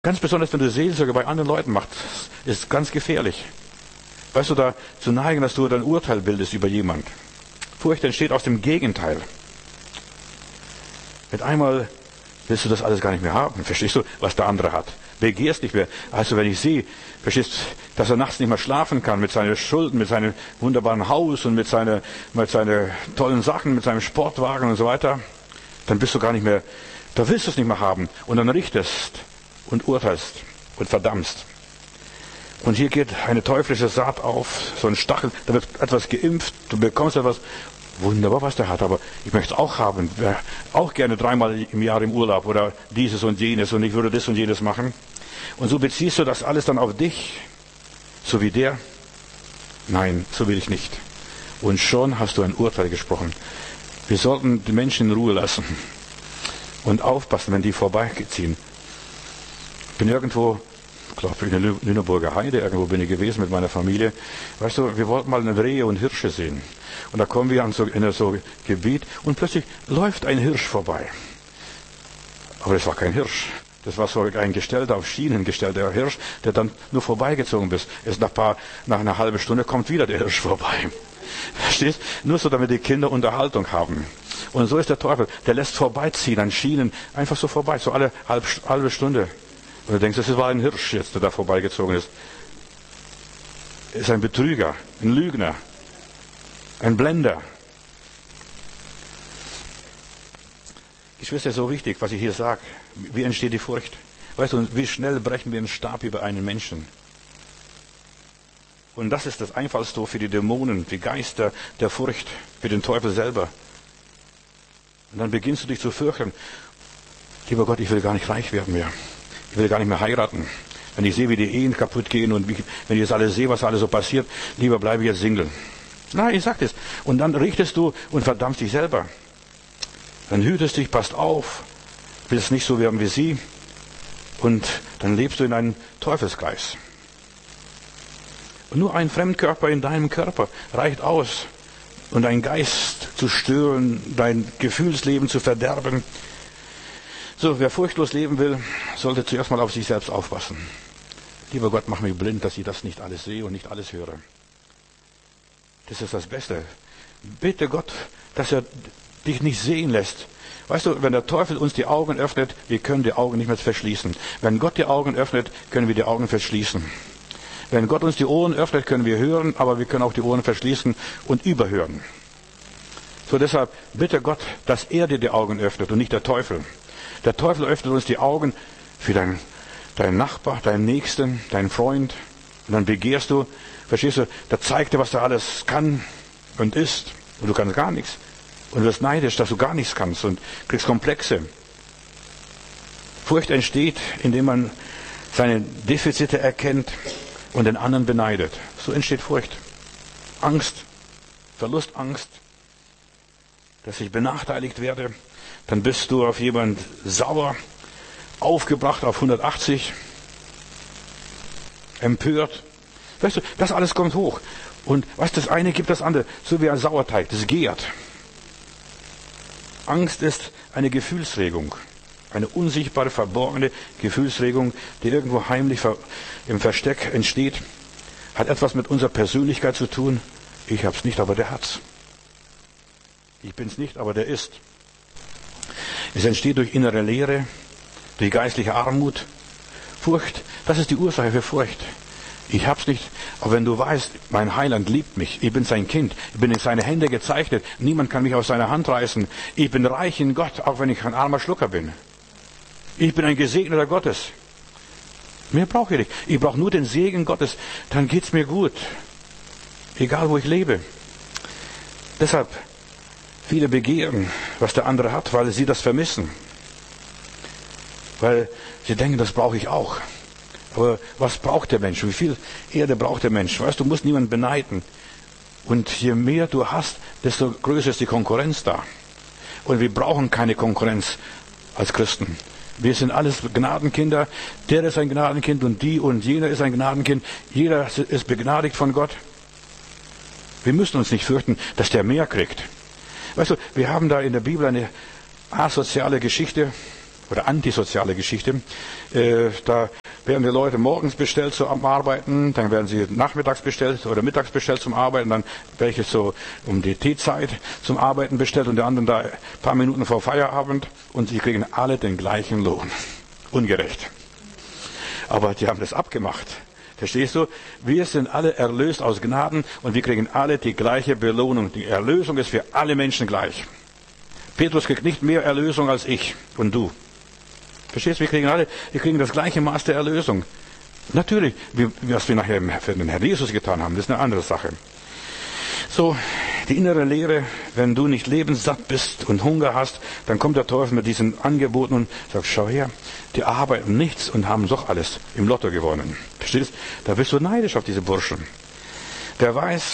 Ganz besonders, wenn du Seelsorge bei anderen Leuten machst, ist ganz gefährlich. Weißt du, da zu neigen, dass du dein Urteil bildest über jemand. Furcht entsteht aus dem Gegenteil. Mit einmal willst du das alles gar nicht mehr haben. Verstehst du, was der andere hat? Begehrst nicht mehr. Also wenn ich sehe, verstehst, dass er nachts nicht mehr schlafen kann mit seinen Schulden, mit seinem wunderbaren Haus und mit seinen tollen Sachen, mit seinem Sportwagen und so weiter, dann bist du gar nicht mehr, da willst du es nicht mehr haben. Und dann richtest und urteilst und verdammst. Und hier geht eine teuflische Saat auf, so ein Stachel, da wird etwas geimpft, du bekommst etwas, wunderbar, was der hat, aber ich möchte es auch haben, wäre auch gerne 3-mal im Jahr im Urlaub oder dieses und jenes und ich würde das und jenes machen. Und so beziehst du das alles dann auf dich, so wie der. Nein, so will ich nicht. Und schon hast du ein Urteil gesprochen. Wir sollten die Menschen in Ruhe lassen und aufpassen, wenn die vorbeiziehen. Ich bin irgendwo, ich glaube in der Lüneburger Heide, irgendwo bin ich gewesen mit meiner Familie. Weißt du, wir wollten mal eine Rehe und Hirsche sehen. Und da kommen wir in so Gebiet und plötzlich läuft ein Hirsch vorbei. Aber das war kein Hirsch. Das war so ein gestellter, auf Schienen gestellter Hirsch, der dann nur vorbeigezogen ist. Nach einer halben Stunde kommt wieder der Hirsch vorbei. Verstehst? Nur so, damit die Kinder Unterhaltung haben. Und so ist der Teufel. Der lässt vorbeiziehen an Schienen, einfach so vorbei, so alle halbe Stunde. Und du denkst, das war ein Hirsch jetzt, der da vorbeigezogen ist. Er ist ein Betrüger, ein Lügner, ein Blender. Geschwister, so wichtig, was ich hier sage. Wie entsteht die Furcht? Weißt du, wie schnell brechen wir einen Stab über einen Menschen? Und das ist das Einfallstor für die Dämonen, die Geister der Furcht, für den Teufel selber. Und dann beginnst du dich zu fürchten. Lieber Gott, ich will gar nicht reich werden mehr. Ich will gar nicht mehr heiraten. Wenn ich sehe, wie die Ehen kaputt gehen und wenn ich das alles sehe, was alles so passiert, lieber bleibe ich jetzt Single. Nein, ich sag das. Und dann richtest du und verdammst dich selber. Dann hütest dich, passt auf, willst nicht so werden wie sie. Und dann lebst du in einem Teufelskreis. Und nur ein Fremdkörper in deinem Körper reicht aus, um deinen Geist zu stören, dein Gefühlsleben zu verderben. So, wer furchtlos leben will, sollte zuerst mal auf sich selbst aufpassen. Lieber Gott, mach mich blind, dass ich das nicht alles sehe und nicht alles höre. Das ist das Beste. Bitte Gott, dass er dich nicht sehen lässt. Weißt du, wenn der Teufel uns die Augen öffnet, wir können die Augen nicht mehr verschließen. Wenn Gott die Augen öffnet, können wir die Augen verschließen. Wenn Gott uns die Ohren öffnet, können wir hören, aber wir können auch die Ohren verschließen und überhören. So deshalb bitte Gott, dass er dir die Augen öffnet und nicht der Teufel. Der Teufel öffnet uns die Augen für deinen Nachbar, deinen Nächsten, deinen Freund. Und dann begehrst du, verstehst du, der zeigt dir, was er alles kann und ist. Und du kannst gar nichts. Und du wirst neidisch, dass du gar nichts kannst und kriegst Komplexe. Furcht entsteht, indem man seine Defizite erkennt und den anderen beneidet. So entsteht Furcht. Angst, Verlustangst, dass ich benachteiligt werde. Dann bist du auf jemand sauer, aufgebracht auf 180, empört. Weißt du, das alles kommt hoch. Und was das eine gibt das andere, so wie ein Sauerteig, das gärt. Angst ist eine Gefühlsregung, eine unsichtbare, verborgene Gefühlsregung, die irgendwo heimlich im Versteck entsteht, hat etwas mit unserer Persönlichkeit zu tun. Ich hab's nicht, aber der hat's. Ich bin's nicht, aber der ist. Es entsteht durch innere Leere, durch geistliche Armut, Furcht. Das ist die Ursache für Furcht. Ich hab's nicht, aber wenn du weißt, mein Heiland liebt mich, ich bin sein Kind, ich bin in seine Hände gezeichnet, niemand kann mich aus seiner Hand reißen, ich bin reich in Gott, auch wenn ich ein armer Schlucker bin. Ich bin ein Gesegneter Gottes. Mehr brauche ich nicht. Ich brauche nur den Segen Gottes, dann geht's mir gut. Egal wo ich lebe. Deshalb, viele begehren, was der andere hat, weil sie das vermissen. Weil sie denken, das brauche ich auch. Aber was braucht der Mensch? Wie viel Erde braucht der Mensch? Weißt du, musst niemanden beneiden. Und je mehr du hast, desto größer ist die Konkurrenz da. Und wir brauchen keine Konkurrenz als Christen. Wir sind alles Gnadenkinder. Der ist ein Gnadenkind und die und jener ist ein Gnadenkind. Jeder ist begnadigt von Gott. Wir müssen uns nicht fürchten, dass der mehr kriegt. Weißt du, wir haben da in der Bibel eine asoziale Geschichte oder antisoziale Geschichte. Da werden die Leute morgens bestellt zum Arbeiten, dann werden sie nachmittags bestellt oder mittags bestellt zum Arbeiten, dann welche so um die Teezeit zum Arbeiten bestellt und die anderen da ein paar Minuten vor Feierabend und sie kriegen alle den gleichen Lohn. Ungerecht. Aber die haben das abgemacht. Verstehst du? Wir sind alle erlöst aus Gnaden und wir kriegen alle die gleiche Belohnung. Die Erlösung ist für alle Menschen gleich. Petrus kriegt nicht mehr Erlösung als ich und du. Verstehst du? Wir kriegen das gleiche Maß der Erlösung. Natürlich, was wir nachher für den Herrn Jesus getan haben, das ist eine andere Sache. So, die innere Lehre, wenn du nicht lebenssatt bist und Hunger hast, dann kommt der Teufel mit diesen Angeboten und sagt, schau her, die arbeiten nichts und haben doch alles im Lotto gewonnen. Verstehst du? Da bist du neidisch auf diese Burschen. Der weiß,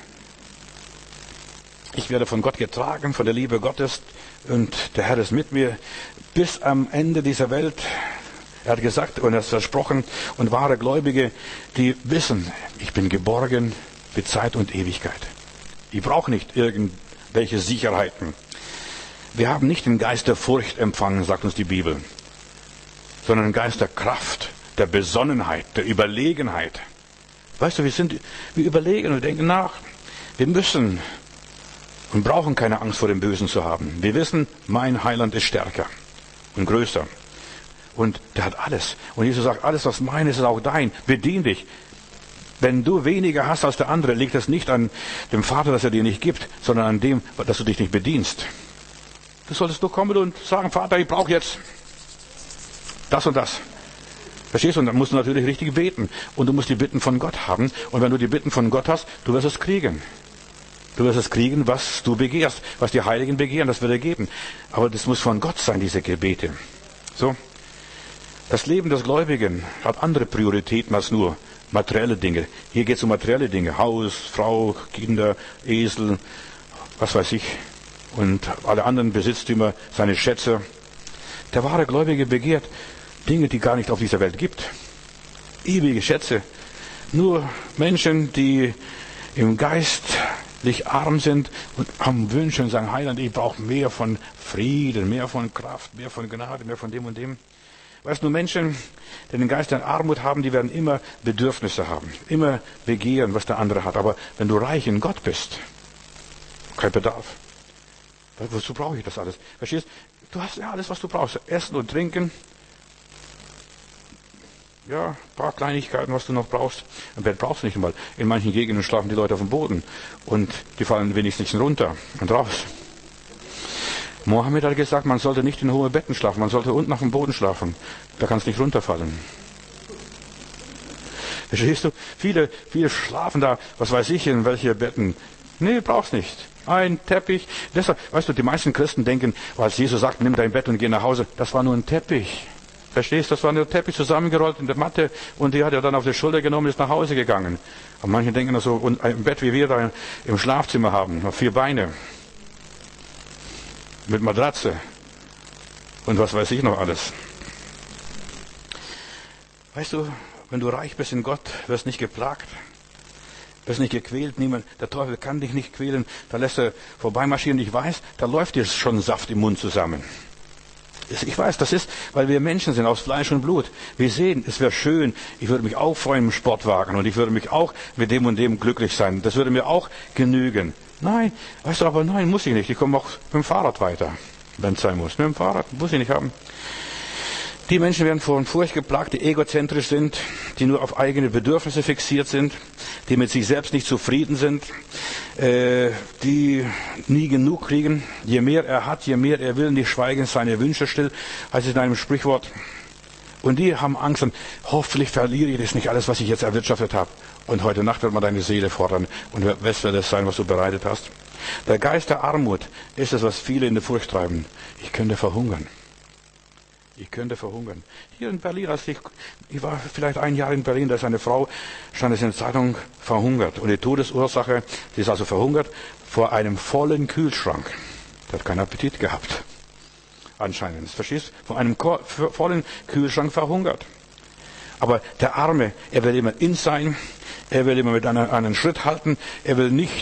ich werde von Gott getragen, von der Liebe Gottes und der Herr ist mit mir bis am Ende dieser Welt. Er hat gesagt und er hat versprochen und wahre Gläubige, die wissen, ich bin geborgen mit Zeit und Ewigkeit. Ich brauche nicht irgendwelche Sicherheiten. Wir haben nicht den Geist der Furcht empfangen, sagt uns die Bibel, sondern den Geist der Kraft, der Besonnenheit, der Überlegenheit. Weißt du, wir überlegen und denken nach. Wir müssen und brauchen keine Angst vor dem Bösen zu haben. Wir wissen, mein Heiland ist stärker und größer. Und der hat alles. Und Jesus sagt, alles was mein ist, ist auch dein. Bedien dich. Wenn du weniger hast als der andere, liegt das nicht an dem Vater, dass er dir nicht gibt, sondern an dem, dass du dich nicht bedienst. Du solltest nur kommen und sagen, Vater, ich brauche jetzt das und das. Verstehst du? Und dann musst du natürlich richtig beten. Und du musst die Bitten von Gott haben. Und wenn du die Bitten von Gott hast, du wirst es kriegen. Du wirst es kriegen, was du begehrst. Was die Heiligen begehren, das wird er geben. Aber das muss von Gott sein, diese Gebete. So. Das Leben des Gläubigen hat andere Prioritäten als nur materielle Dinge. Hier geht es um materielle Dinge. Haus, Frau, Kinder, Esel, was weiß ich. Und alle anderen Besitztümer, seine Schätze. Der wahre Gläubige begehrt Dinge, die gar nicht auf dieser Welt gibt. Ewige Schätze. Nur Menschen, die im geistlich arm sind und haben Wünsche und sagen, Heiland, ich brauche mehr von Frieden, mehr von Kraft, mehr von Gnade, mehr von dem und dem. Weißt du, Menschen, die den Geist der Armut haben, die werden immer Bedürfnisse haben, immer begehren, was der andere hat. Aber wenn du reich in Gott bist, kein Bedarf. Wozu brauche ich das alles? Verstehst du? Du hast ja alles, was du brauchst. Essen und Trinken. Ja, ein paar Kleinigkeiten, was du noch brauchst. Ein Bett brauchst du nicht einmal. In manchen Gegenden schlafen die Leute auf dem Boden. Und die fallen wenigstens runter und raus. Mohammed hat gesagt, man sollte nicht in hohe Betten schlafen, man sollte unten auf dem Boden schlafen. Da kann es nicht runterfallen. Verstehst du? Viele schlafen da, was weiß ich, in welche Betten. Nee, brauchst nicht. Ein Teppich. Deshalb, weißt du, die meisten Christen denken, als Jesus sagt, nimm dein Bett und geh nach Hause, das war nur ein Teppich. Verstehst du? Das war nur ein Teppich zusammengerollt in der Matte und die hat er dann auf die Schulter genommen und ist nach Hause gegangen. Aber manche denken so, und ein Bett wie wir da im Schlafzimmer haben, noch 4 Beine. Mit Matratze und was weiß ich noch alles. Weißt du, wenn du reich bist in Gott, wirst nicht geplagt, wirst nicht gequält. Der Teufel kann dich nicht quälen. Da lässt er vorbeimarschieren. Ich weiß, da läuft dir schon Saft im Mund zusammen. Ich weiß, das ist, weil wir Menschen sind, aus Fleisch und Blut. Wir sehen, es wäre schön, ich würde mich auch freuen im Sportwagen und ich würde mich auch mit dem und dem glücklich sein. Das würde mir auch genügen. Nein, weißt du, aber nein, muss ich nicht. Ich komme auch mit dem Fahrrad weiter, wenn es sein muss. Mit dem Fahrrad muss ich nicht haben. Die Menschen werden von Furcht geplagt, die egozentrisch sind, die nur auf eigene Bedürfnisse fixiert sind, die mit sich selbst nicht zufrieden sind, die nie genug kriegen. Je mehr er hat, je mehr er will, nicht schweigen seine Wünsche still, heißt es in einem Sprichwort. Und die haben Angst und hoffentlich verliere ich das nicht alles, was ich jetzt erwirtschaftet habe. Und heute Nacht wird man deine Seele fordern. Und was wird das sein, was du bereitet hast? Der Geist der Armut ist es, was viele in die Furcht treiben. Ich könnte verhungern. Ich könnte verhungern. Hier in Berlin, ich war vielleicht ein Jahr in Berlin, da ist eine Frau, stand es in der Zeitung, verhungert. Und die Todesursache, sie ist also verhungert, vor einem vollen Kühlschrank. Die hat keinen Appetit gehabt. Anscheinend, verstehst du? Vor einem vollen Kühlschrank verhungert. Aber der Arme, er will immer in sein, er will immer mit einen Schritt halten, er will nicht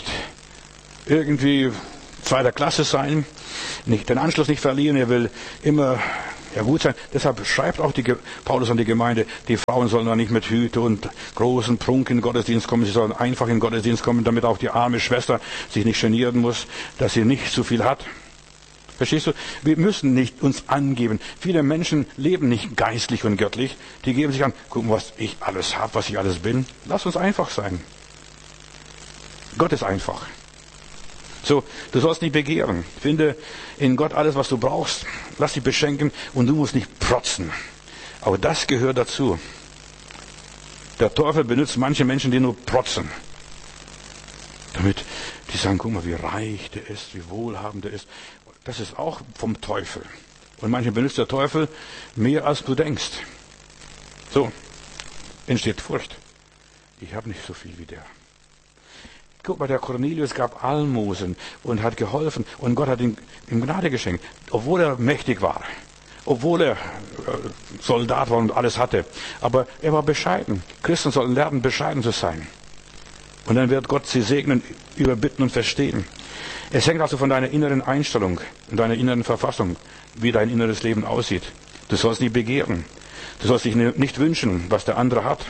irgendwie zweiter Klasse sein, nicht den Anschluss nicht verlieren, er will immer Ja gut sein. Deshalb schreibt auch Paulus an die Gemeinde, die Frauen sollen da nicht mit Hüte und großen Prunk in den Gottesdienst kommen. Sie sollen einfach in den Gottesdienst kommen, damit auch die arme Schwester sich nicht genieren muss, dass sie nicht so viel hat. Verstehst du? Wir müssen nicht uns angeben. Viele Menschen leben nicht geistlich und göttlich. Die geben sich an, gucken, was ich alles habe, was ich alles bin. Lass uns einfach sein. Gott ist einfach. So, du sollst nicht begehren. Finde in Gott alles, was du brauchst. Lass dich beschenken und du musst nicht protzen. Aber das gehört dazu. Der Teufel benutzt manche Menschen, die nur protzen. Damit die sagen, guck mal, wie reich der ist, wie wohlhabend der ist. Das ist auch vom Teufel. Und manche benutzt der Teufel mehr, als du denkst. So, entsteht Furcht. Ich habe nicht so viel wie der. Guck mal, der Cornelius gab Almosen und hat geholfen und Gott hat ihm Gnade geschenkt, obwohl er mächtig war, obwohl er Soldat war und alles hatte. Aber er war bescheiden. Christen sollen lernen, bescheiden zu sein. Und dann wird Gott sie segnen, überbitten und verstehen. Es hängt also von deiner inneren Einstellung und deiner inneren Verfassung, wie dein inneres Leben aussieht. Du sollst nicht begehren. Du sollst dich nicht wünschen, was der andere hat.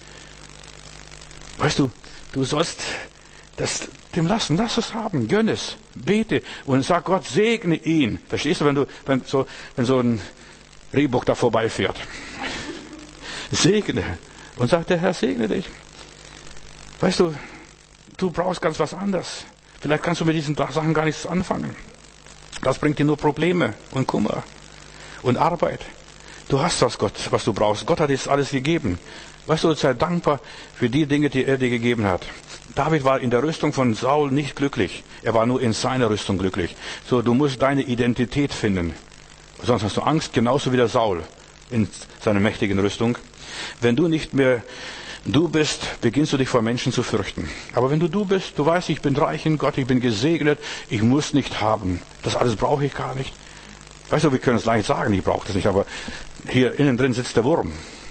Weißt du, du sollst das dem lassen, lass es haben, gönn es, bete und sag Gott, segne ihn. Verstehst du, wenn so ein Rehbock da vorbeifährt? Segne und sagt der Herr, segne dich. Weißt du, du brauchst ganz was anderes. Vielleicht kannst du mit diesen Sachen gar nichts anfangen. Das bringt dir nur Probleme und Kummer und Arbeit. Du hast das, Gott, was du brauchst. Gott hat dir alles gegeben. Weißt du, sei dankbar für die Dinge, die er dir gegeben hat. David war in der Rüstung von Saul nicht glücklich. Er war nur in seiner Rüstung glücklich. So, du musst deine Identität finden. Sonst hast du Angst, genauso wie der Saul in seiner mächtigen Rüstung. Wenn du nicht mehr du bist, beginnst du dich vor Menschen zu fürchten. Aber wenn du bist, du weißt, ich bin reich in Gott, ich bin gesegnet, ich muss nicht haben. Das alles brauche ich gar nicht. Weißt du, wir können es leicht sagen, ich brauche das nicht, aber hier innen drin sitzt der Wurm.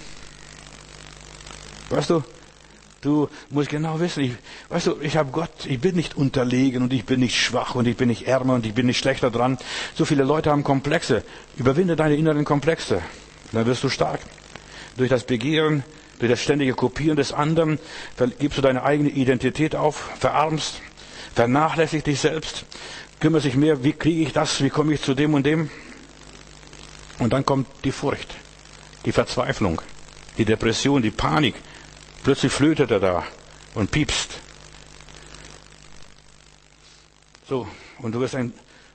Weißt du, du musst genau wissen, ich habe Gott, ich bin nicht unterlegen und ich bin nicht schwach und ich bin nicht ärmer und ich bin nicht schlechter dran. So viele Leute haben Komplexe. Überwinde deine inneren Komplexe. Dann wirst du stark. Durch das Begehren, durch das ständige Kopieren des anderen, gibst du deine eigene Identität auf, verarmst, vernachlässigst dich selbst, kümmerst dich mehr, wie kriege ich das, wie komme ich zu dem und dem. Und dann kommt die Furcht, die Verzweiflung, die Depression, die Panik. Plötzlich flötet er da und piepst. So, und du wirst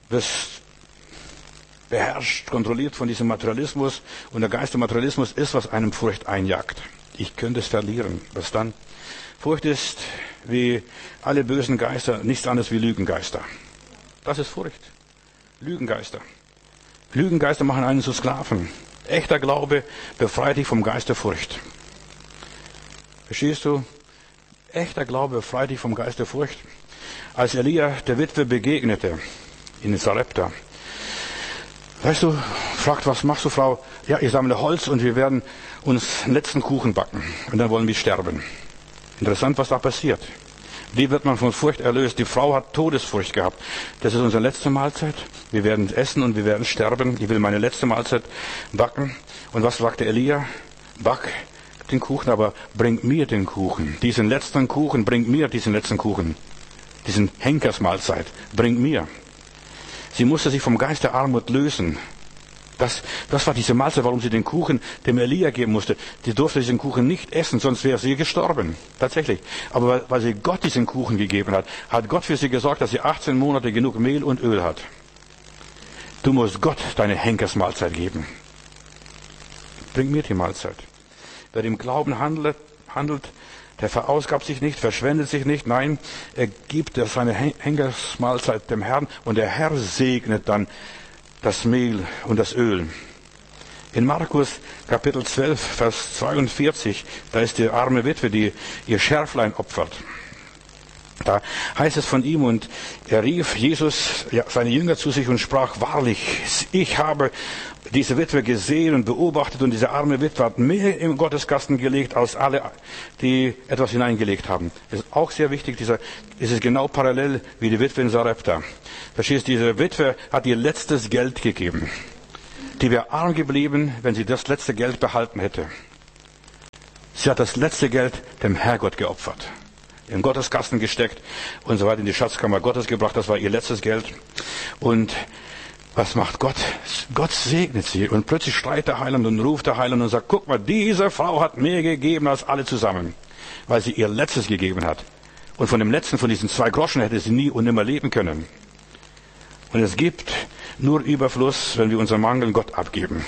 beherrscht, kontrolliert von diesem Materialismus. Und der Geist der Materialismus ist, was einem Furcht einjagt. Ich könnte es verlieren. Was dann? Furcht ist, wie alle bösen Geister, nichts anderes wie Lügengeister. Das ist Furcht. Lügengeister. Lügengeister machen einen zu Sklaven. Echter Glaube befreit dich vom Geist der Furcht. Verstehst du? Echter Glaube befreit dich vom Geist der Furcht. Als Elia der Witwe begegnete in Sarepta, weißt du, fragt, was machst du, Frau? Ja, ich sammle Holz und wir werden uns einen letzten Kuchen backen und dann wollen wir sterben. Interessant, was da passiert. Wie wird man von Furcht erlöst? Die Frau hat Todesfurcht gehabt. Das ist unsere letzte Mahlzeit. Wir werden essen und wir werden sterben. Ich will meine letzte Mahlzeit backen. Und was sagte Elia? Back den Kuchen, aber bring mir den Kuchen. Diesen letzten Kuchen, bring mir diesen letzten Kuchen. Diesen Henkersmahlzeit, bring mir. Sie musste sich vom Geist der Armut lösen. Das war diese Mahlzeit, warum sie den Kuchen dem Elia geben musste. Sie durfte diesen Kuchen nicht essen, sonst wäre sie gestorben. Tatsächlich. Aber weil sie Gott diesen Kuchen gegeben hat, hat Gott für sie gesorgt, dass sie 18 Monate genug Mehl und Öl hat. Du musst Gott deine Henkersmahlzeit geben. Bring mir die Mahlzeit. Wer im Glauben handelt, der verausgabt sich nicht, verschwendet sich nicht. Nein, er gibt seine Henkersmahlzeit dem Herrn und der Herr segnet dann das Mehl und das Öl. In Markus Kapitel 12, Vers 42, da ist die arme Witwe, die ihr Schärflein opfert. Da heißt es von ihm, und er rief Jesus, seine Jünger zu sich und sprach, wahrlich, ich habe diese Witwe gesehen und beobachtet und diese arme Witwe hat mehr im Gotteskasten gelegt als alle, die etwas hineingelegt haben. Das ist auch sehr wichtig, es ist genau parallel wie die Witwe in Sarepta. Verstehst, diese Witwe hat ihr letztes Geld gegeben. die wäre arm geblieben, wenn sie das letzte Geld behalten hätte. Sie hat das letzte Geld dem Herrgott geopfert, in Gotteskasten gesteckt und so weiter, in die Schatzkammer Gottes gebracht. Das war ihr letztes Geld. Und was macht Gott? Gott segnet sie. Und plötzlich schreit der Heiland und ruft der Heiland und sagt, guck mal, diese Frau hat mehr gegeben als alle zusammen, weil sie ihr Letztes gegeben hat. Und von dem Letzten, von diesen 2 Groschen hätte sie nie und nimmer leben können. Und es gibt nur Überfluss, wenn wir unseren Mangel Gott abgeben.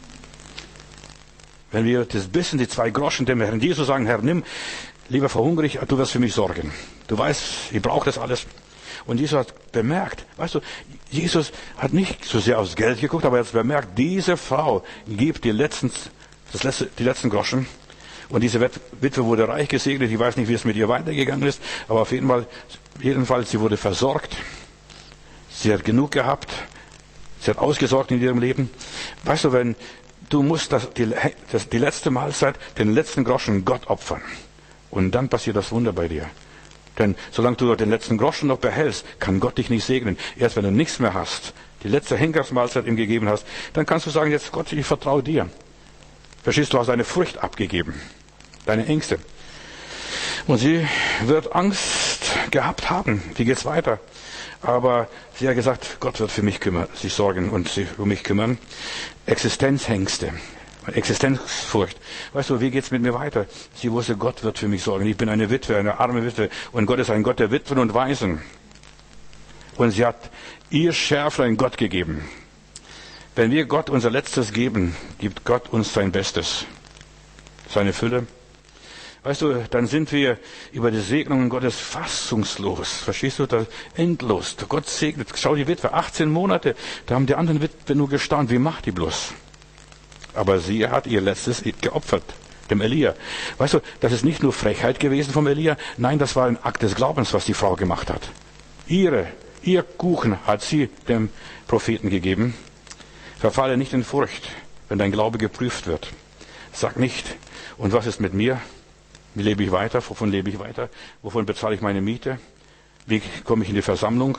Wenn wir das bisschen, die 2 Groschen dem Herrn Jesus sagen, Herr, nimm, lieber verhungere ich, du wirst für mich sorgen. Du weißt, ich brauche das alles. Und Jesus hat bemerkt, weißt du, Jesus hat nicht so sehr aufs Geld geguckt, aber er hat bemerkt, diese Frau gibt die letzten Groschen. Und diese Witwe wurde reich gesegnet. Ich weiß nicht, wie es mit ihr weitergegangen ist, aber auf jeden Fall, sie wurde versorgt. Sie hat genug gehabt. Sie hat ausgesorgt in ihrem Leben. Weißt du, wenn du musst die letzte Mahlzeit, den letzten Groschen Gott opfern. Und dann passiert das Wunder bei dir. Denn solange du den letzten Groschen noch behältst, kann Gott dich nicht segnen. Erst wenn du nichts mehr hast, die letzte Henkersmahlzeit ihm gegeben hast, dann kannst du sagen, jetzt Gott, ich vertraue dir. Verstehst du, hast deine Furcht abgegeben. Deine Ängste. Und sie wird Angst gehabt haben. Wie geht's weiter? Aber sie hat gesagt, Gott wird für mich sich sorgen und sich um mich kümmern. Existenzängste. Existenzfurcht. Weißt du, wie geht's mit mir weiter? Sie wusste, Gott wird für mich sorgen. Ich bin eine Witwe, eine arme Witwe. Und Gott ist ein Gott der Witwen und Waisen. Und sie hat ihr Schärflein Gott gegeben. Wenn wir Gott unser Letztes geben, gibt Gott uns sein Bestes. Seine Fülle. Weißt du, dann sind wir über die Segnungen Gottes fassungslos. Verstehst du? Das endlos. Gott segnet. Schau die Witwe, 18 Monate. Da haben die anderen Witwe nur gestaunt. Wie macht die bloß? Aber sie hat ihr Letztes geopfert. Dem Elia. Weißt du, das ist nicht nur Frechheit gewesen vom Elia. Nein, das war ein Akt des Glaubens, was die Frau gemacht hat. Ihr Kuchen hat sie dem Propheten gegeben. Verfalle nicht in Furcht, wenn dein Glaube geprüft wird. Sag nicht, und was ist mit mir? Wie lebe ich weiter? Wovon lebe ich weiter? Wovon bezahle ich meine Miete? Wie komme ich in die Versammlung?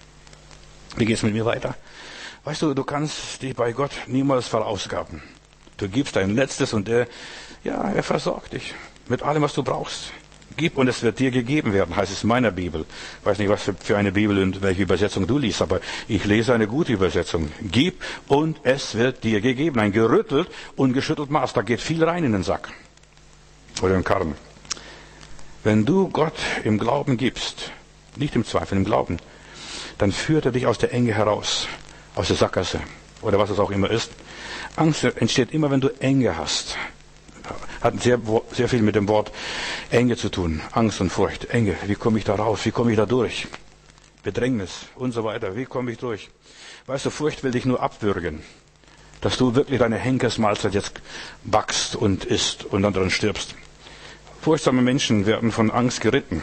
Wie geht es mit mir weiter? Weißt du, du kannst dich bei Gott niemals verausgaben. Du gibst dein Letztes und er versorgt dich mit allem, was du brauchst. Gib und es wird dir gegeben werden, heißt es in meiner Bibel. Ich weiß nicht, was für eine Bibel und welche Übersetzung du liest, aber ich lese eine gute Übersetzung. Gib und es wird dir gegeben. Ein gerüttelt und geschüttelt Maß, da geht viel rein in den Sack. Oder im Karren. Wenn du Gott im Glauben gibst, nicht im Zweifel, im Glauben, dann führt er dich aus der Enge heraus, aus der Sackgasse oder was es auch immer ist. Angst entsteht immer, wenn du Enge hast. Hat sehr, sehr viel mit dem Wort Enge zu tun. Angst und Furcht. Enge. Wie komme ich da raus? Wie komme ich da durch? Bedrängnis und so weiter. Wie komme ich durch? Weißt du, Furcht will dich nur abwürgen. Dass du wirklich deine Henkersmahlzeit jetzt backst und isst und dann dran stirbst. Furchtsame Menschen werden von Angst geritten.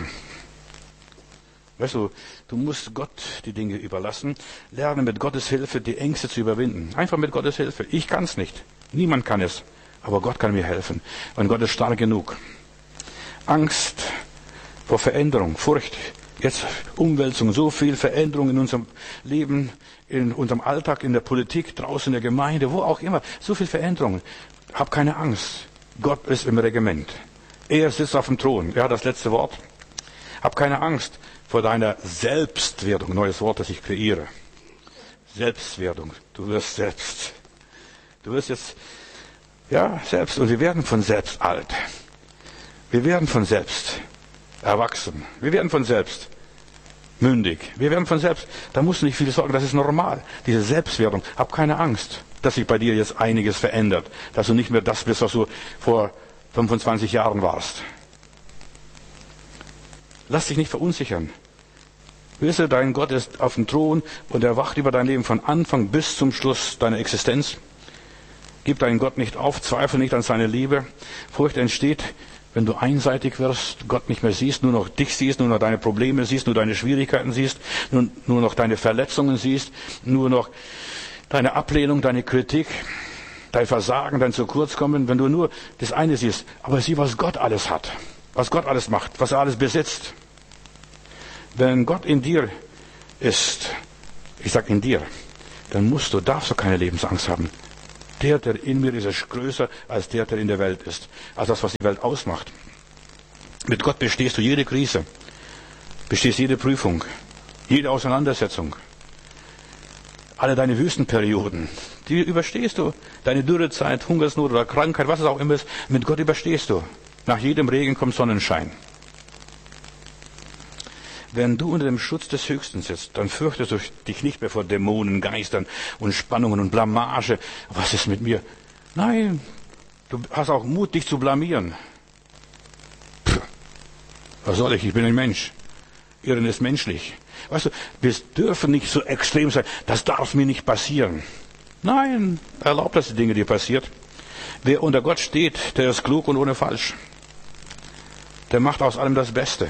Weißt du, du musst Gott die Dinge überlassen. Lerne mit Gottes Hilfe die Ängste zu überwinden. Einfach mit Gottes Hilfe. Ich kann es nicht. Niemand kann es. Aber Gott kann mir helfen. Und Gott ist stark genug. Angst vor Veränderung, Furcht. Jetzt Umwälzung, so viel Veränderung in unserem Leben, in unserem Alltag, in der Politik, draußen in der Gemeinde, wo auch immer. So viel Veränderung. Hab keine Angst. Gott ist im Regiment. Er sitzt auf dem Thron. Er hat das letzte Wort. Hab keine Angst vor deiner Selbstwerdung. Neues Wort, das ich kreiere. Selbstwerdung. Du wirst selbst. Du wirst jetzt, selbst. Und wir werden von selbst alt. Wir werden von selbst erwachsen. Wir werden von selbst mündig. Wir werden von selbst, da musst du nicht viel sorgen, das ist normal. Diese Selbstwerdung. Hab keine Angst, dass sich bei dir jetzt einiges verändert. Dass du nicht mehr das bist, was du vor 25 Jahren warst. Lass dich nicht verunsichern. Wisse, dein Gott ist auf dem Thron und er wacht über dein Leben von Anfang bis zum Schluss deiner Existenz. Gib deinen Gott nicht auf, zweifle nicht an seine Liebe. Furcht entsteht, wenn du einseitig wirst, Gott nicht mehr siehst, nur noch dich siehst, nur noch deine Probleme siehst, nur deine Schwierigkeiten siehst, nur noch deine Verletzungen siehst, nur noch deine Ablehnung, deine Kritik, dein Versagen, dein Zukurzkommen, wenn du nur das eine siehst. Aber sieh, was Gott alles hat, was Gott alles macht, was er alles besitzt. Wenn Gott in dir ist, ich sag in dir, dann darfst du keine Lebensangst haben. Der in mir ist, ist größer als der in der Welt ist. Als das, was die Welt ausmacht. Mit Gott bestehst du jede Krise, bestehst jede Prüfung, jede Auseinandersetzung. Alle deine Wüstenperioden, die überstehst du. Deine Dürrezeit, Hungersnot oder Krankheit, was es auch immer ist, mit Gott überstehst du. Nach jedem Regen kommt Sonnenschein. Wenn du unter dem Schutz des Höchsten sitzt, dann fürchtest du dich nicht mehr vor Dämonen, Geistern und Spannungen und Blamage. Was ist mit mir? Nein, du hast auch Mut, dich zu blamieren. Was soll ich? Ich bin ein Mensch. Irren ist menschlich. Weißt du, wir dürfen nicht so extrem sein. Das darf mir nicht passieren. Nein, erlaubt, dass die Dinge dir passiert. Wer unter Gott steht, der ist klug und ohne falsch. Der macht aus allem das Beste.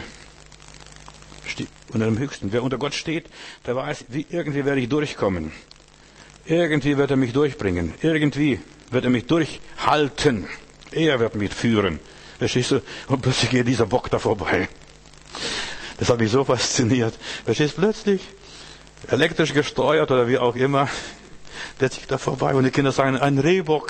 Unter dem Höchsten. Wer unter Gott steht, der weiß, irgendwie werde ich durchkommen. Irgendwie wird er mich durchbringen. Irgendwie wird er mich durchhalten. Er wird mich führen. Verstehst du? Und plötzlich geht dieser Bock da vorbei. Das hat mich so fasziniert. Verstehst du? Plötzlich, elektrisch gesteuert oder wie auch immer, der zieht da vorbei und die Kinder sagen, ein Rehbock.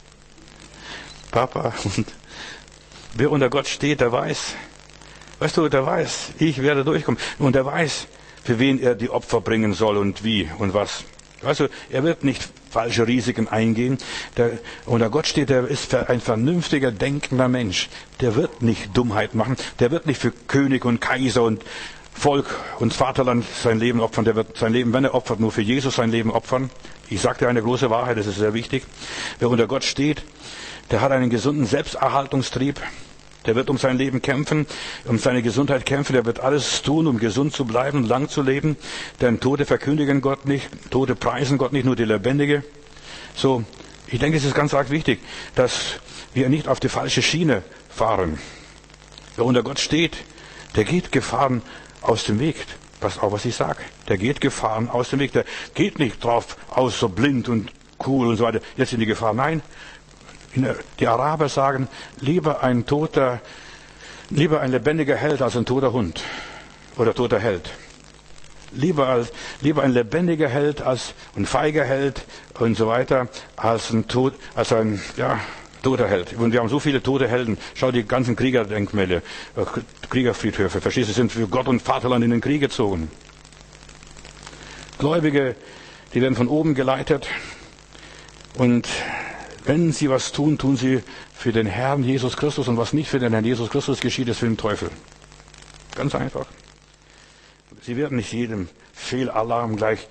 Papa. Und wer unter Gott steht, der weiß, weißt du, der weiß, ich werde durchkommen. Und der weiß, für wen er die Opfer bringen soll und wie und was. Weißt du, er wird nicht falsche Risiken eingehen. Der unter Gott steht, der ist ein vernünftiger, denkender Mensch. Der wird nicht Dummheit machen. Der wird nicht für König und Kaiser und Volk und Vaterland sein Leben opfern. Der wird sein Leben, wenn er opfert, nur für Jesus sein Leben opfern. Ich sage dir eine große Wahrheit, das ist sehr wichtig. Wer unter Gott steht, der hat einen gesunden Selbsterhaltungstrieb. Der wird um sein Leben kämpfen, um seine Gesundheit kämpfen. Der wird alles tun, um gesund zu bleiben, lang zu leben. Denn Tote verkündigen Gott nicht, Tote preisen Gott nicht, nur die Lebendige. So, ich denke, es ist ganz arg wichtig, dass wir nicht auf die falsche Schiene fahren. Wer unter Gott steht, der geht Gefahren aus dem Weg. Pass auf, was ich sage. Der geht Gefahren aus dem Weg. Der geht nicht drauf aus, so blind und cool und so weiter. Jetzt sind die Gefahren. Nein. Die Araber sagen, lieber ein lebendiger Held als ein toter Hund oder toter Held. Lieber ein lebendiger Held als ein feiger Held und so weiter als ein toter Held. Und wir haben so viele tote Helden. Schau die ganzen Kriegerdenkmäler, Kriegerfriedhöfe. Verstehst du, sind für Gott und Vaterland in den Krieg gezogen. Gläubige, die werden von oben geleitet und wenn sie was tun, tun sie für den Herrn Jesus Christus. Und was nicht für den Herrn Jesus Christus geschieht, ist für den Teufel. Ganz einfach. Sie werden nicht bei jedem Fehlalarm gleich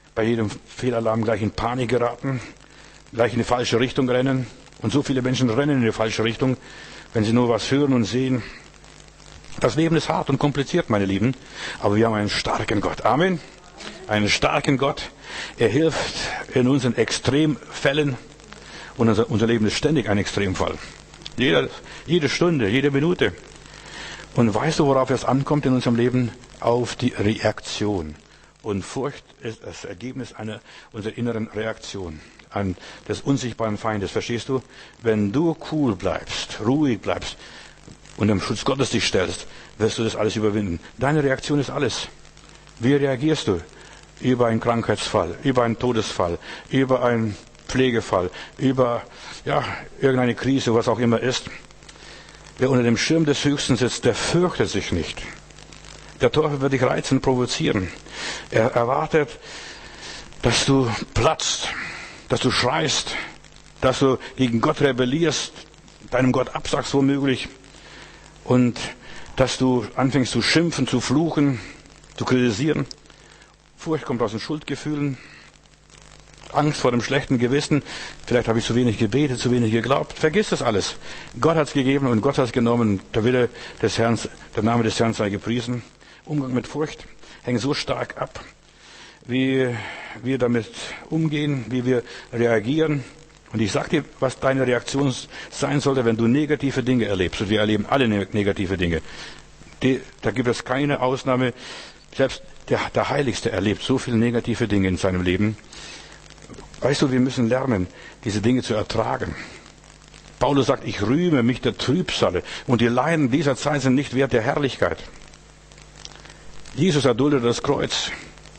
in Panik geraten, gleich in die falsche Richtung rennen. Und so viele Menschen rennen in die falsche Richtung, wenn sie nur was hören und sehen. Das Leben ist hart und kompliziert, meine Lieben. Aber wir haben einen starken Gott. Amen. Einen starken Gott. Er hilft in unseren Extremfällen. Und unser Leben ist ständig ein Extremfall. Jede Stunde, jede Minute. Und weißt du, worauf es ankommt in unserem Leben? Auf die Reaktion. Und Furcht ist das Ergebnis unserer inneren Reaktion an des unsichtbaren Feindes. Verstehst du? Wenn du cool bleibst, ruhig bleibst und im Schutz Gottes dich stellst, wirst du das alles überwinden. Deine Reaktion ist alles. Wie reagierst du? Über einen Krankheitsfall, über einen Todesfall, über einen Pflegefall, über irgendeine Krise, was auch immer ist. Wer unter dem Schirm des Höchsten sitzt, der fürchtet sich nicht. Der Teufel wird dich reizen, provozieren. Er erwartet, dass du platzt, dass du schreist, dass du gegen Gott rebellierst, deinem Gott absagst womöglich und dass du anfängst zu schimpfen, zu fluchen, zu kritisieren. Furcht kommt aus den Schuldgefühlen. Angst vor dem schlechten Gewissen. Vielleicht habe ich zu wenig gebetet, zu wenig geglaubt. Vergiss das alles. Gott hat es gegeben und Gott hat es genommen. Der Wille des Herrn, der Name des Herrn sei gepriesen. Umgang mit Furcht hängt so stark ab, wie wir damit umgehen, wie wir reagieren. Und ich sage dir, was deine Reaktion sein sollte, wenn du negative Dinge erlebst. Und wir erleben alle negative Dinge. Da gibt es keine Ausnahme. Selbst der Heiligste erlebt so viele negative Dinge in seinem Leben. Weißt du, wir müssen lernen, diese Dinge zu ertragen. Paulus sagt, ich rühme mich der Trübsale und die Leiden dieser Zeit sind nicht wert der Herrlichkeit. Jesus erduldet das Kreuz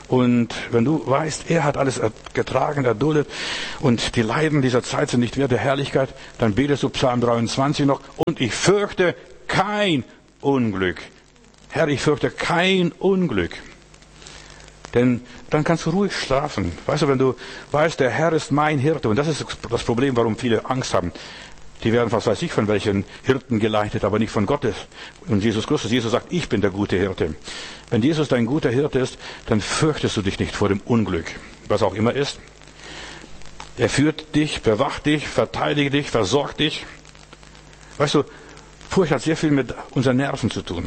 Und wenn du weißt, er hat alles getragen, erduldet und die Leiden dieser Zeit sind nicht wert der Herrlichkeit, dann betest du Psalm 23 noch, und ich fürchte kein Unglück. Herr, ich fürchte kein Unglück. Denn dann kannst du ruhig schlafen. Weißt du, wenn du weißt, der Herr ist mein Hirte, und das ist das Problem, warum viele Angst haben. Die werden, was weiß ich, von welchen Hirten geleitet, aber nicht von Gottes und Jesus Christus. Jesus sagt, ich bin der gute Hirte. Wenn Jesus dein guter Hirte ist, dann fürchtest du dich nicht vor dem Unglück, was auch immer ist. Er führt dich, bewacht dich, verteidigt dich, versorgt dich. Weißt du, Furcht hat sehr viel mit unseren Nerven zu tun.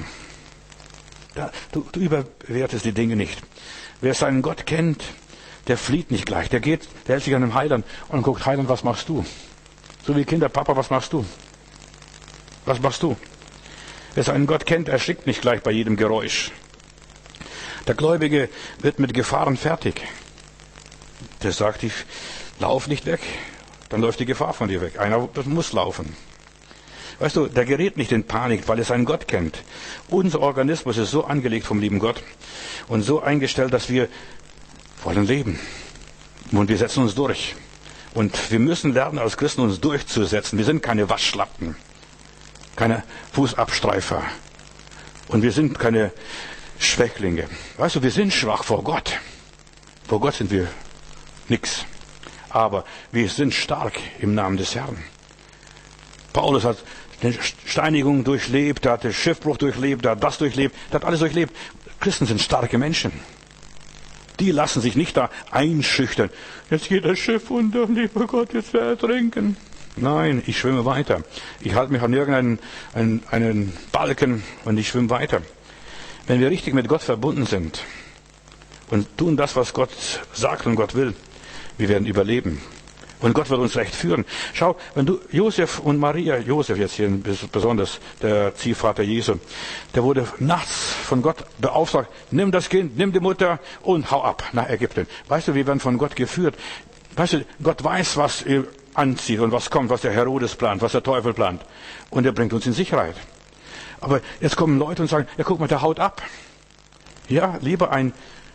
Du überwertest die Dinge nicht. Wer seinen Gott kennt, der flieht nicht gleich. Der hält sich an einem Heiland und guckt, Heiland, was machst du? So wie Kinder, Papa, was machst du? Was machst du? Wer seinen Gott kennt, erschrickt nicht gleich bei jedem Geräusch. Der Gläubige wird mit Gefahren fertig. Der sagt, ich lauf nicht weg, dann läuft die Gefahr von dir weg. Einer muss laufen. Weißt du, der gerät nicht in Panik, weil er seinen Gott kennt. Unser Organismus ist so angelegt vom lieben Gott und so eingestellt, dass wir wollen leben. Und wir setzen uns durch. Und wir müssen lernen, als Christen uns durchzusetzen. Wir sind keine Waschlappen, keine Fußabstreifer. Und wir sind keine Schwächlinge. Weißt du, wir sind schwach vor Gott. Vor Gott sind wir nix. Aber wir sind stark im Namen des Herrn. Paulus hat die Steinigung durchlebt, er hat den Schiffbruch durchlebt, er hat das durchlebt, er hat alles durchlebt. Christen sind starke Menschen. Die lassen sich nicht da einschüchtern. Jetzt geht das Schiff unter, lieber Gott, jetzt werde ich ertrinken. Nein, ich schwimme weiter. Ich halte mich an irgendeinen Balken und ich schwimme weiter. Wenn wir richtig mit Gott verbunden sind und tun das, was Gott sagt und Gott will, wir werden überleben. Und Gott wird uns recht führen. Schau, wenn du Josef und Maria, Josef jetzt hier besonders, der Ziehvater Jesu, der wurde nachts von Gott beauftragt, nimm das Kind, nimm die Mutter und hau ab nach Ägypten. Weißt du, wir werden von Gott geführt. Weißt du, Gott weiß, was er anzieht und was kommt, was der Herodes plant, was der Teufel plant. Und er bringt uns in Sicherheit. Aber jetzt kommen Leute und sagen, ja guck mal, der haut ab. Ja, lieber ein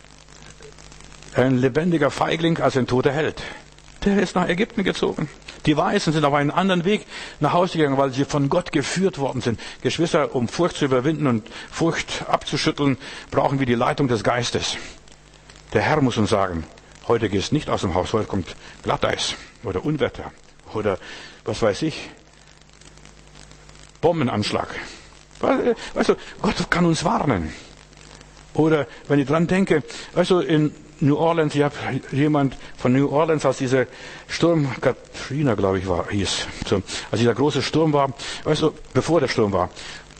lebendiger Feigling als ein toter Held. Der ist nach Ägypten gezogen. Die Weisen sind auf einen anderen Weg nach Hause gegangen, weil sie von Gott geführt worden sind. Geschwister, um Furcht zu überwinden und Furcht abzuschütteln, brauchen wir die Leitung des Geistes. Der Herr muss uns sagen, heute gehst nicht aus dem Haus, heute kommt Glatteis oder Unwetter oder was weiß ich, Bombenanschlag. Weißt du, Gott kann uns warnen. Oder wenn ich dran denke, weißt du, in New Orleans, ich habe jemand von New Orleans, als dieser Sturm, Katrina, glaube ich, hieß, so, als dieser große Sturm war, weißt du, bevor der Sturm war,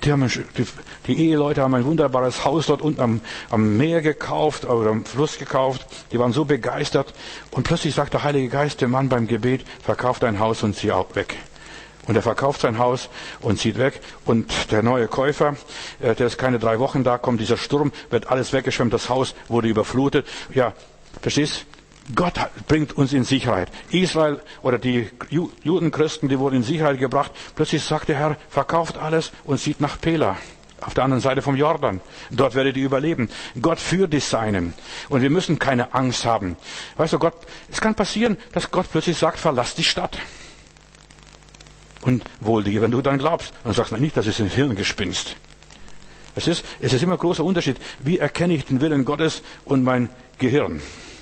die Eheleute haben ein wunderbares Haus dort unten am Meer gekauft, oder am Fluss gekauft, die waren so begeistert, und plötzlich sagt der Heilige Geist dem Mann beim Gebet, verkauf dein Haus und zieh auch weg. Und er verkauft sein Haus und zieht weg. Und der neue Käufer, der ist keine 3 Wochen da, kommt dieser Sturm, wird alles weggeschwemmt, das Haus wurde überflutet. Ja, verstehst? Gott bringt uns in Sicherheit. Israel oder die Judenchristen, die wurden in Sicherheit gebracht. Plötzlich sagt der Herr, verkauft alles und zieht nach Pela, auf der anderen Seite vom Jordan. Dort werdet ihr überleben. Gott führt die Seinen. Und wir müssen keine Angst haben. Weißt du, es kann passieren, dass Gott plötzlich sagt, verlass die Stadt. Und wohl dir, wenn du dann glaubst, dann sagst du nicht, das ist ein Hirngespinst. Es ist immer ein großer Unterschied. Wie erkenne ich den Willen Gottes und mein Gehirn?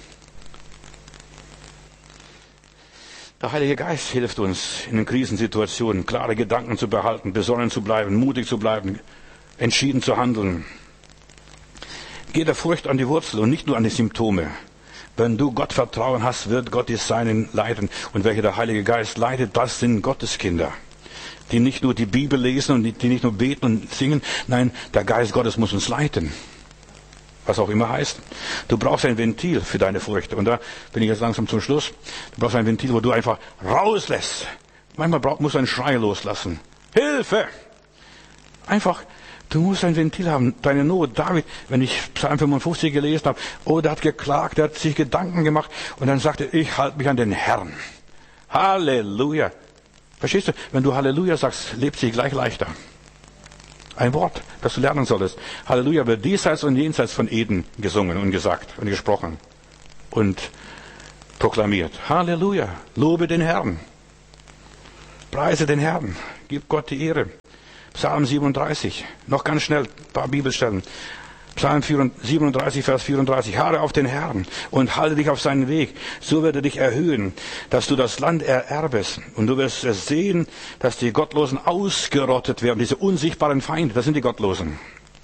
Der Heilige Geist hilft uns in den Krisensituationen, klare Gedanken zu behalten, besonnen zu bleiben, mutig zu bleiben, entschieden zu handeln. Geh der Furcht an die Wurzel und nicht nur an die Symptome. Wenn du Gott Vertrauen hast, wird Gott die Seinen leiten. Und welche der Heilige Geist leitet, das sind Gotteskinder. Die nicht nur die Bibel lesen und die nicht nur beten und singen. Nein, der Geist Gottes muss uns leiten. Was auch immer heißt. Du brauchst ein Ventil für deine Furcht. Und da bin ich jetzt langsam zum Schluss. Du brauchst ein Ventil, wo du einfach rauslässt. Manchmal musst du einen Schrei loslassen. Hilfe! Einfach, du musst ein Ventil haben, deine Not. David, wenn ich Psalm 55 gelesen habe, der hat geklagt, der hat sich Gedanken gemacht und dann sagte, ich halte mich an den Herrn. Halleluja. Verstehst du? Wenn du Halleluja sagst, lebt sich gleich leichter. Ein Wort, das du lernen solltest. Halleluja, wird diesseits und jenseits von Eden gesungen und gesagt und gesprochen und proklamiert. Halleluja, lobe den Herrn. Preise den Herrn, gib Gott die Ehre. Psalm 37, noch ganz schnell, ein paar Bibelstellen. Psalm 37, Vers 34. Harre auf den Herrn und halte dich auf seinen Weg. So wird er dich erhöhen, dass du das Land ererbest. Und du wirst es sehen, dass die Gottlosen ausgerottet werden. Diese unsichtbaren Feinde, das sind die Gottlosen.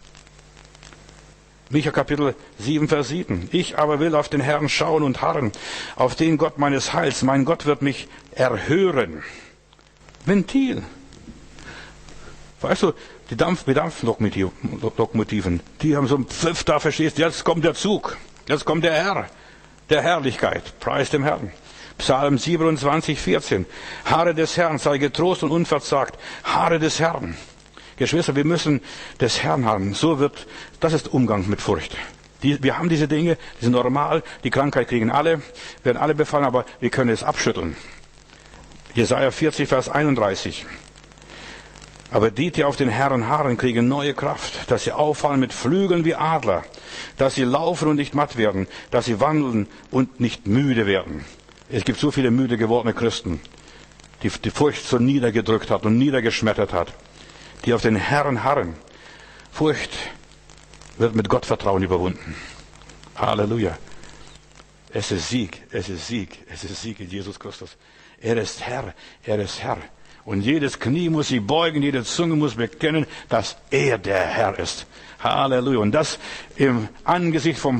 Micha Kapitel 7, Vers 7. Ich aber will auf den Herrn schauen und harren, auf den Gott meines Heils. Mein Gott wird mich erhören. Ventil. Weißt du, die Dampflokomotiven, die haben so einen Pfiff da, verstehst du, jetzt kommt der Zug, jetzt kommt der Herr, der Herrlichkeit, preis dem Herrn. Psalm 27, 14. Harre des Herrn, sei getrost und unverzagt, harre des Herrn. Geschwister, wir müssen des Herrn harren, das ist Umgang mit Furcht. Wir haben diese Dinge, die sind normal, die Krankheit kriegen alle, werden alle befallen, aber wir können es abschütteln. Jesaja 40, Vers 31. Aber die auf den Herrn harren, kriegen neue Kraft, dass sie auffallen mit Flügeln wie Adler, dass sie laufen und nicht matt werden, dass sie wandeln und nicht müde werden. Es gibt so viele müde gewordene Christen, die Furcht so niedergedrückt hat und niedergeschmettert hat, die auf den Herrn harren. Furcht wird mit Gottvertrauen überwunden. Halleluja. Es ist Sieg, es ist Sieg, es ist Sieg in Jesus Christus. Er ist Herr, er ist Herr. Und jedes Knie muss sich beugen, jede Zunge muss bekennen, dass er der Herr ist. Halleluja. Und das im Angesicht von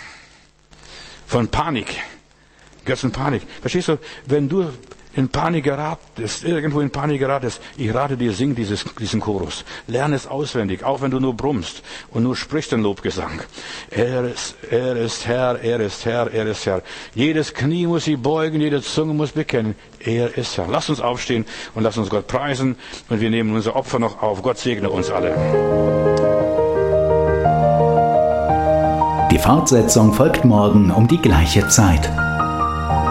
Panik. Götzenpanik. Verstehst du, wenn du irgendwo in Panik geratest, ich rate dir, sing diesen Chorus. Lerne es auswendig, auch wenn du nur brummst und nur sprichst den Lobgesang. Er ist Herr, er ist Herr, er ist Herr. Jedes Knie muss sich beugen, jede Zunge muss bekennen, er ist Herr. Lass uns aufstehen und lass uns Gott preisen und wir nehmen unser Opfer noch auf. Gott segne uns alle. Die Fortsetzung folgt morgen um die gleiche Zeit.